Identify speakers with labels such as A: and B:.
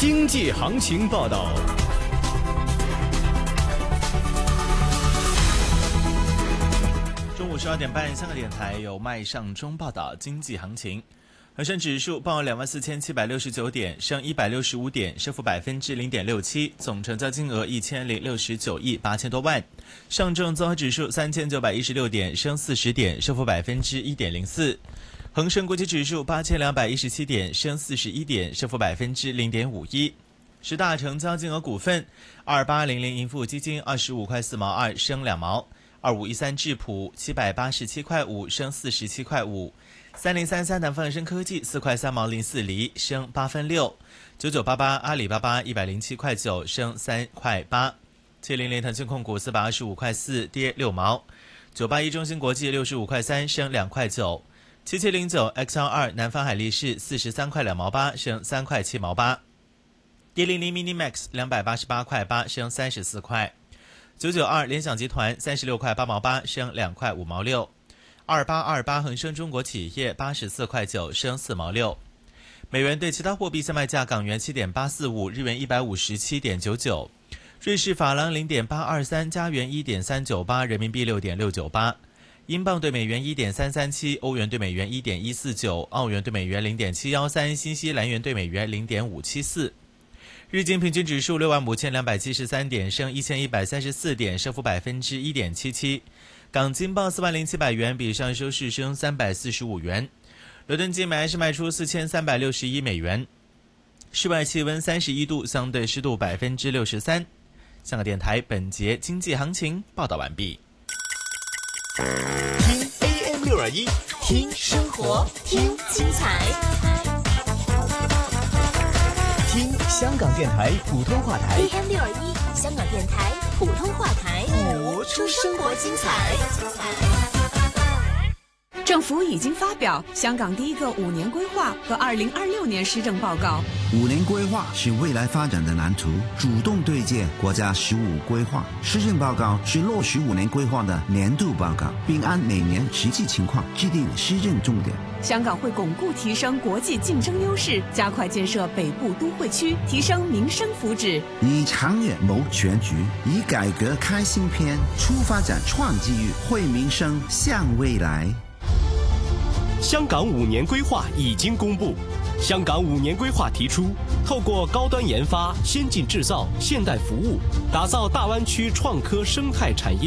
A: 经济行情报道。
B: 中午12点半，香港电台由麦尚中报道经济行情。恒生指数报24,769点，升165点，升幅0.67%，总成交金额1069亿8千多万。上证综合指数3916点，升40点，升幅1.04%。恒生国际指数8217点，升41点，升幅0.51%。十大成交金额股份：2800盈富基金25块4毛2，升2毛；2513智普787块5，升47块5；3033南方恒生科技4块3毛04厘，升8分6；9988阿里巴巴107块9，升3块8；700腾讯控股425块4，跌6毛；981中芯国际65块3，升2块9；7709 XL2 南方海力士43块2毛8，升3块7毛8；100 Minimax 288块8，升34块；992联想集团36块8毛8，升2块5毛6；2828恒生中国企业84块9，升4毛6。美元对其他货币相卖价：港元7.845，日元157.99，瑞士法郎0.823，加元1.398，人民币6.698，英镑对美元1.337，欧元对美元1.149，澳元对美元0.713，新西兰元对美元0.574。日经平均指数65273点，升1134点，升幅1.77%。港金报40700元，比上收市升345元。伦敦金买是卖出4361美元。室外气温31度，相对湿度63%。香港电台本节经济行情报道完毕。
C: 听 AM621，听生活，听精彩。听香港电台普通话台
D: AM621，香港电台普通话台，
C: 播出生活精彩。
E: 政府已经发表香港第一个5年规划和2026年施政报告。
F: 5年规划是未来发展的蓝图，主动对接国家15规划。施政报告是落实5年规划的年度报告，并按每年实际情况制定施政重点。
E: 香港会巩固提升国际竞争优势，加快建设北部都会区，提升民生福祉。
F: 以长远谋全局，以改革开新篇，出发展创机遇，惠民生向未来。
A: 香港5年规划已经公布。香港5年规划提出，透过高端研发、先进制造、现代服务，打造大湾区创科生态产业。